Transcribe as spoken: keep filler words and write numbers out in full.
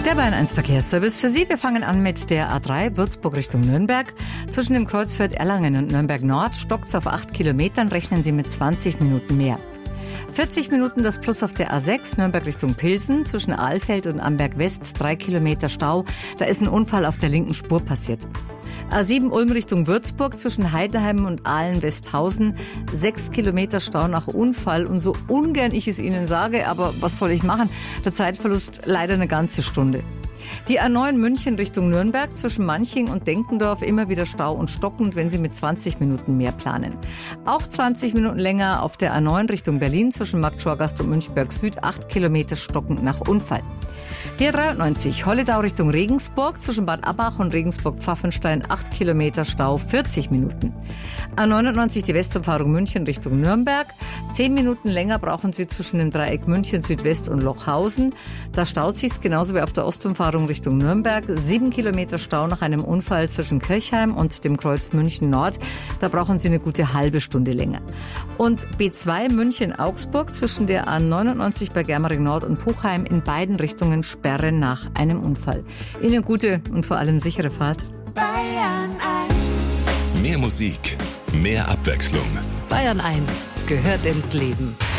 Der Bayern eins Verkehrsservice für Sie. Wir fangen an mit der A drei Würzburg Richtung Nürnberg. Zwischen dem Kreuzfeld Erlangen und Nürnberg Nord stockt's auf acht Kilometern, rechnen Sie mit zwanzig Minuten mehr. vierzig Minuten das Plus auf der A sechs Nürnberg Richtung Pilsen. Zwischen Ahlfeld und Amberg West drei Kilometer Stau. Da ist ein Unfall auf der linken Spur passiert. A sieben Ulm Richtung Würzburg zwischen Heidenheim und Ahlen-Westhausen. Sechs Kilometer Stau nach Unfall. Und so ungern ich es Ihnen sage, aber was soll ich machen? Der Zeitverlust leider eine ganze Stunde. Die A neun München Richtung Nürnberg zwischen Manching und Denkendorf immer wieder Stau und stockend, wenn Sie mit zwanzig Minuten mehr planen. Auch zwanzig Minuten länger auf der A neun Richtung Berlin zwischen Marktschorgast und Münchberg Süd. acht Kilometer stockend nach Unfall. Die A dreiundneunzig Holledau Richtung Regensburg zwischen Bad Abbach und Regensburg-Pfaffenstein acht Kilometer Stau, vierzig Minuten. A neunundneunzig die Westumfahrung München Richtung Nürnberg. zehn Minuten länger brauchen Sie zwischen dem Dreieck München Südwest und Lochhausen. Da staut sich's genauso wie auf der Ostumfahrung Richtung Nürnberg. sieben Kilometer Stau nach einem Unfall zwischen Kirchheim und dem Kreuz München Nord. Da brauchen Sie eine gute halbe Stunde länger. Und B zwei München Augsburg zwischen der A neunundneunzig bei Germering Nord und Puchheim in beiden Richtungen Sperren nach einem Unfall. Ihnen gute und vor allem sichere Fahrt. Bayern eins. Mehr Musik, mehr Abwechslung. Bayern eins gehört ins Leben.